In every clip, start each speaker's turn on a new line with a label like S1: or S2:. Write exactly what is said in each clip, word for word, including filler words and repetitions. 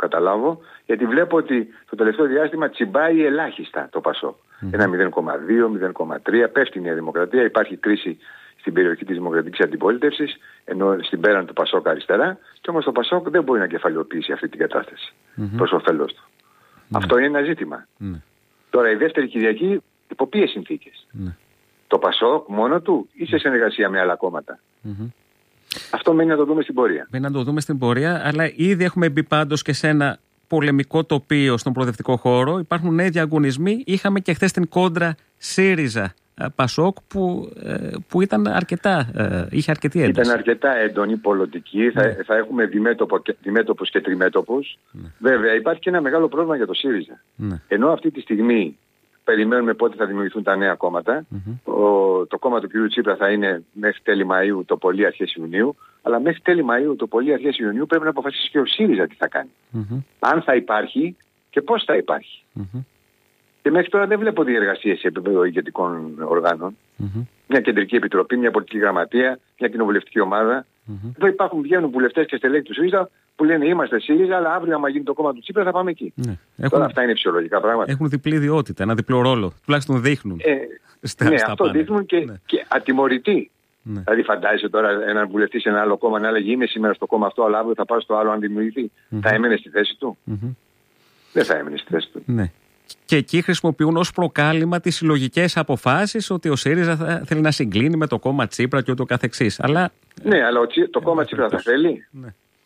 S1: καταλάβω, γιατί βλέπω ότι το τελευταίο διάστημα τσιμπάει ελάχιστα το ΠΑΣΟΚ. Mm-hmm. Ένα μηδέν κόμμα δύο, μηδέν κόμμα τρία, πέφτει η Νέα Δημοκρατία, υπάρχει κρίση στην περιοχή της δημοκρατικής αντιπολίτευσης, ενώ στην πέραν του ΠΑΣΟΚ αριστερά, και όμως το ΠΑΣΟΚ δεν μπορεί να κεφαλαιοποιήσει αυτή την κατάσταση mm-hmm. προς όφελός του. Mm-hmm. Αυτό είναι ένα ζήτημα. Mm-hmm. Τώρα η δεύτερη Κυριακή, υπό ποιες συνθήκες? Mm-hmm. Το ΠΑΣΟΚ μόνο του ή σε συνεργασία με άλλα κόμματα? Mm-hmm. Αυτό μένει να το δούμε στην πορεία.
S2: Μένει να το δούμε στην πορεία, αλλά ήδη έχουμε μπει πάντως και σε ένα πολεμικό τοπίο στον προοδευτικό χώρο. Υπάρχουν νέοι διαγωνισμοί. Είχαμε και χθες την κόντρα ΣΥΡΙΖΑ ΠΑΣΟΚ που, που ήταν αρκετά, είχε αρκετή ένταση.
S1: Ήταν αρκετά έντονη, πολιτική. Ναι. Θα, θα έχουμε διμέτωπους και τριμέτωπους. Ναι. Βέβαια υπάρχει και ένα μεγάλο πρόβλημα για το ΣΥΡΙΖΑ. Ναι. Ενώ αυτή τη στιγμή περιμένουμε πότε θα δημιουργηθούν τα νέα κόμματα. Mm-hmm. Ο, το κόμμα του κ. Τσίπρα θα είναι μέχρι τέλη Μαΐου, το πολύ αρχές Ιουνίου. Αλλά μέχρι τέλη Μαΐου, το πολύ αρχές Ιουνίου, πρέπει να αποφασίσει και ο ΣΥΡΙΖΑ τι θα κάνει. Mm-hmm. Αν θα υπάρχει και πώς θα υπάρχει. Mm-hmm. Και μέχρι τώρα δεν βλέπω διεργασίες σε επίπεδο ηγετικών οργάνων. Mm-hmm. Μια κεντρική επιτροπή, μια πολιτική γραμματεία, μια κοινοβουλευτική ομάδα. Mm-hmm. Εδώ υπάρχουν, βγαίνουν βουλευτές και στελέχοι του ΣΥΡΙΖΑ που λένε είμαστε ΣΥΡΙΖΑ, αλλά αύριο, άμα γίνει το κόμμα του Τσίπρα, θα πάμε εκεί. Ναι. Έχουν, τώρα αυτά είναι φυσιολογικά πράγματα.
S2: Έχουν διπλή ιδιότητα, ένα διπλό ρόλο. Τουλάχιστον δείχνουν.
S1: Ε, στα, ναι,
S2: στα
S1: αυτό πάνε. Δείχνουν και, ναι. και ατιμωρητοί. Ναι. Δηλαδή, φαντάζεσαι τώρα έναν βουλευτή σε ένα άλλο κόμμα να έλεγε είμαι σήμερα στο κόμμα αυτό, αλλά αύριο θα πάω στο άλλο αν δημιουργηθεί. Mm-hmm. Θα έμενε στη θέση του? Mm-hmm. Δεν θα έμενε στη θέση του.
S2: Ναι. Και εκεί χρησιμοποιούν ως προκάλημα τις συλλογικές αποφάσεις ότι ο ΣΥΡΙΖΑ θα θέλει να συγκλίνει με το κόμμα Τσίπρα και ούτω καθεξής. Αλλά...
S1: Ναι, αλλά το, το κόμμα Τσίπρα θα θέλει. Ναι.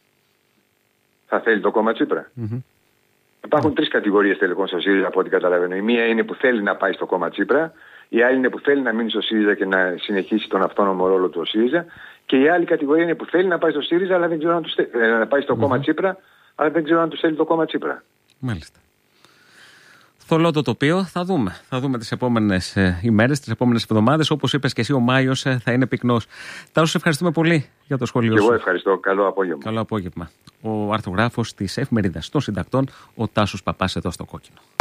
S1: Θα θέλει το κόμμα Τσίπρα. Mm-hmm. Υπάρχουν mm-hmm. τρεις κατηγορίες τελικών στο ΣΥΡΙΖΑ από ό,τι καταλαβαίνω. Η μία είναι που θέλει να πάει στο κόμμα Τσίπρα, η άλλη είναι που θέλει να μείνει στο ΣΥΡΙΖΑ και να συνεχίσει τον αυτόνομο ρόλο του ο ΣΥΡΙΖΑ, και η άλλη κατηγορία είναι που θέλει να πάει στο ΣΥΡΙΖΑ, αλλά δεν ξέρω αν τους θε... να πάει στο mm-hmm. κόμμα Τσίπρα, αλλά δεν ξέρω αν του θέλει το κόμμα Τσίπρα.
S2: Μάλιστα. Θολό το τοπίο, θα δούμε. Θα δούμε τις επόμενες ε, ημέρες, τις επόμενες εβδομάδες. Όπως είπες και εσύ, ο Μάιος ε, θα είναι πυκνός. Τάσο, σε ευχαριστούμε πολύ για το σχόλιο σου.
S1: Και εγώ ευχαριστώ. Καλό απόγευμα.
S2: Καλό απόγευμα. Ο αρθρογράφος της Εφημερίδας των Συντακτών, ο Τάσος Παπάς, εδώ στο Κόκκινο.